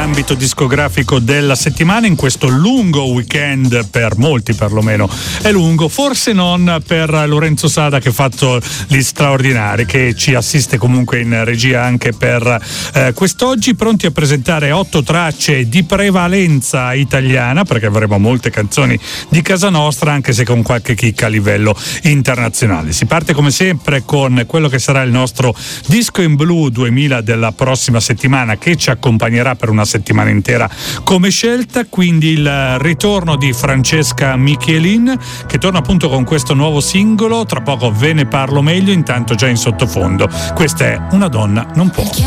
nell'ambito discografico della settimana, in questo lungo weekend, per molti perlomeno è lungo, forse non per Lorenzo Sada che ha fatto gli straordinari, che ci assiste comunque in regia anche per quest'oggi, pronti a presentare 8 tracce di prevalenza italiana, perché avremo molte canzoni di casa nostra, anche se con qualche chicca a livello internazionale. Si parte come sempre con quello che sarà il nostro Disco in Blu 2000 della prossima settimana, che ci accompagnerà per una settimana intera come scelta, quindi il ritorno di Francesca Michelin, che torna appunto con questo nuovo singolo. Tra poco ve ne parlo meglio, intanto già in sottofondo questa è Una donna non può.